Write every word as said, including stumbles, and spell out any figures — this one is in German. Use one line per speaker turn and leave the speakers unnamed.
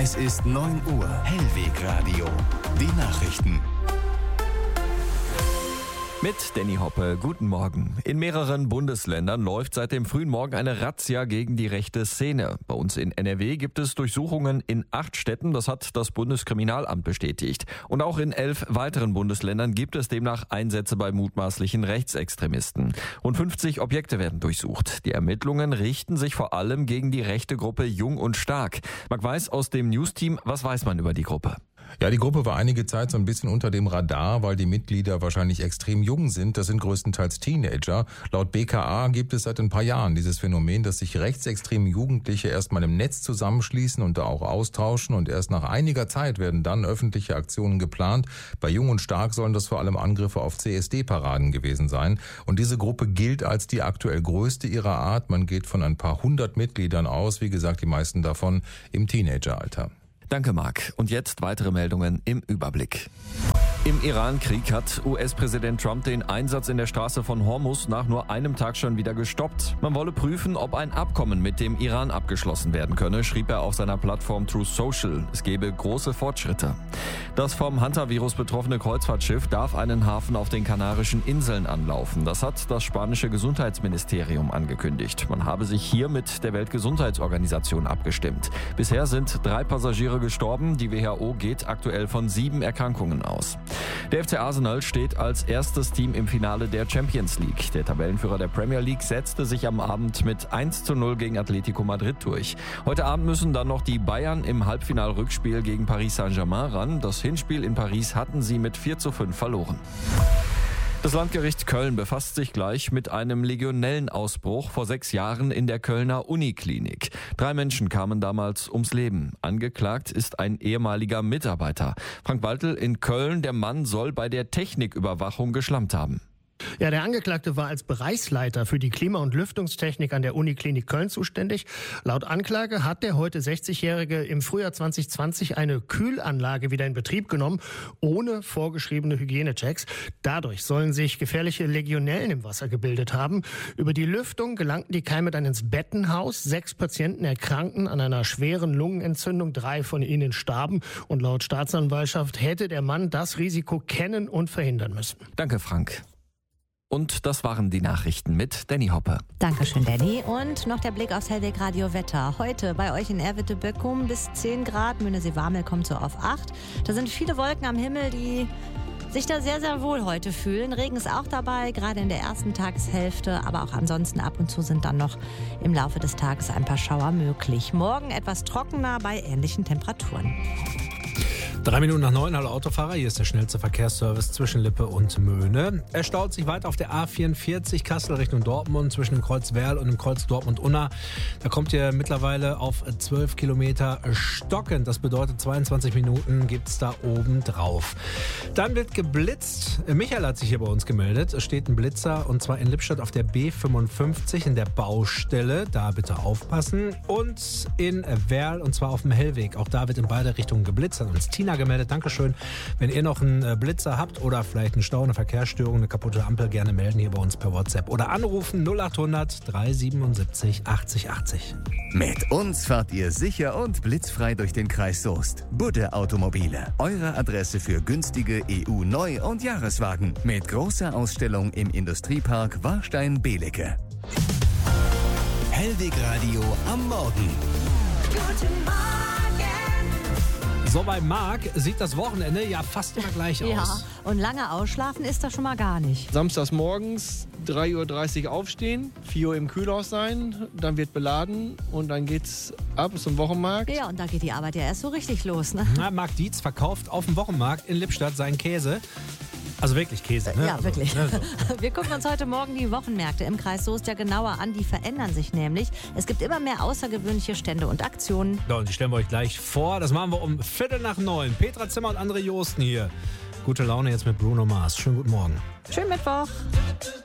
Es ist neun Uhr. Hellwegradio. Die Nachrichten.
Mit Danny Hoppe, guten Morgen. In mehreren Bundesländern läuft seit dem frühen Morgen eine Razzia gegen die rechte Szene. Bei uns in N R W gibt es Durchsuchungen in acht Städten, das hat das Bundeskriminalamt bestätigt. Und auch in elf weiteren Bundesländern gibt es demnach Einsätze bei mutmaßlichen Rechtsextremisten. Rund fünfzig Objekte werden durchsucht. Die Ermittlungen richten sich vor allem gegen die rechte Gruppe Jung und Stark. Marc Weiß aus dem News-Team, was weiß man über die Gruppe?
Ja, die Gruppe war einige Zeit so ein bisschen unter dem Radar, weil die Mitglieder wahrscheinlich extrem jung sind. Das sind größtenteils Teenager. Laut B K A gibt es seit ein paar Jahren dieses Phänomen, dass sich rechtsextreme Jugendliche erstmal im Netz zusammenschließen und da auch austauschen. Und erst nach einiger Zeit werden dann öffentliche Aktionen geplant. Bei Jung und Stark sollen das vor allem Angriffe auf C S D-Paraden gewesen sein. Und diese Gruppe gilt als die aktuell größte ihrer Art. Man geht von ein paar hundert Mitgliedern aus. Wie gesagt, die meisten davon im Teenageralter.
Danke, Marc. Und jetzt weitere Meldungen im Überblick. Im Iran-Krieg hat U S-Präsident Trump den Einsatz in der Straße von Hormuz nach nur einem Tag schon wieder gestoppt. Man wolle prüfen, ob ein Abkommen mit dem Iran abgeschlossen werden könne, schrieb er auf seiner Plattform Truth Social. Es gebe große Fortschritte. Das vom Hantavirus betroffene Kreuzfahrtschiff darf einen Hafen auf den Kanarischen Inseln anlaufen. Das hat das spanische Gesundheitsministerium angekündigt. Man habe sich hier mit der Weltgesundheitsorganisation abgestimmt. Bisher sind drei Passagiere gestorben. Die W H O geht aktuell von sieben Erkrankungen aus. Der F C Arsenal steht als erstes Team im Finale der Champions League. Der Tabellenführer der Premier League setzte sich am Abend mit eins zu null gegen Atletico Madrid durch. Heute Abend müssen dann noch die Bayern im Halbfinal-Rückspiel gegen Paris Saint-Germain ran. Das Hinspiel in Paris hatten sie mit vier zu fünf verloren. Das Landgericht Köln befasst sich gleich mit einem Legionellenausbruch vor sechs Jahren in der Kölner Uniklinik. Drei Menschen kamen damals ums Leben. Angeklagt ist ein ehemaliger Mitarbeiter. Frank Waltel in Köln, der Mann soll bei der Techniküberwachung geschlampt haben.
Ja, der Angeklagte war als Bereichsleiter für die Klima- und Lüftungstechnik an der Uniklinik Köln zuständig. Laut Anklage hat der heute sechzigjährige im Frühjahr zwanzig zwanzig eine Kühlanlage wieder in Betrieb genommen, ohne vorgeschriebene Hygienechecks. Dadurch sollen sich gefährliche Legionellen im Wasser gebildet haben. Über die Lüftung gelangten die Keime dann ins Bettenhaus. Sechs Patienten erkrankten an einer schweren Lungenentzündung. Drei von ihnen starben. Und laut Staatsanwaltschaft hätte der Mann das Risiko kennen und verhindern müssen.
Danke, Frank. Und das waren die Nachrichten mit Danny Hoppe.
Dankeschön, Danny. Und noch der Blick aufs Hellwegradio Wetter. Heute bei euch in Erwitte-Böckum bis zehn Grad. Möhnesee-Warmel kommt so auf acht. Da sind viele Wolken am Himmel, die sich da sehr, sehr wohl heute fühlen. Regen ist auch dabei, gerade in der ersten Tageshälfte. Aber auch ansonsten ab und zu sind dann noch im Laufe des Tages ein paar Schauer möglich. Morgen etwas trockener bei ähnlichen Temperaturen.
Drei Minuten nach neun, hallo Autofahrer, hier ist der schnellste Verkehrsservice zwischen Lippe und Möhne. Er staut sich weiter auf der A vierundvierzig Kassel Richtung Dortmund zwischen dem Kreuz Werl und dem Kreuz Dortmund-Unna. Da kommt ihr mittlerweile auf zwölf Kilometer stockend. Das bedeutet zweiundzwanzig Minuten gibt's da oben drauf. Dann wird geblitzt. Michael hat sich hier bei uns gemeldet. Es steht ein Blitzer und zwar in Lippstadt auf der B fünfundfünfzig in der Baustelle. Da bitte aufpassen. Und in Werl und zwar auf dem Hellweg. Auch da wird in beide Richtungen geblitzt. Hat uns Tina gemeldet. Dankeschön. Wenn ihr noch einen Blitzer habt oder vielleicht einen Stau, eine Verkehrsstörung, eine kaputte Ampel, gerne melden hier bei uns per WhatsApp oder anrufen null achthundert dreihundertsiebenundsiebzig achtzig achtzig.
Mit uns fahrt ihr sicher und blitzfrei durch den Kreis Soest. Budde Automobile. Eure Adresse für günstige E U-Neu- und Jahreswagen. Mit großer Ausstellung im Industriepark Warstein-Belecke. Hellwegradio am Morgen.
Guten Morgen.
So, bei Marc sieht das Wochenende ja fast immer gleich aus.
Ja, und lange ausschlafen ist das schon mal gar nicht.
Samstags morgens drei Uhr dreißig aufstehen, vier Uhr im Kühlhaus sein, dann wird beladen und dann geht's ab zum Wochenmarkt.
Ja, und da geht die Arbeit ja erst so richtig los, ne?
Na, Marc Dietz verkauft auf dem Wochenmarkt in Lippstadt seinen Käse. Also wirklich Käse, ne?
Ja,
also,
wirklich.
Ne, so.
Wir gucken uns heute Morgen die Wochenmärkte im Kreis Soest ja genauer an. Die verändern sich nämlich. Es gibt immer mehr außergewöhnliche Stände und Aktionen.
Ja, und die stellen wir euch gleich vor. Das machen wir um Viertel nach neun. Petra Zimmer und André Josten hier. Gute Laune jetzt mit Bruno Mars. Schönen guten Morgen.
Schönen Mittwoch.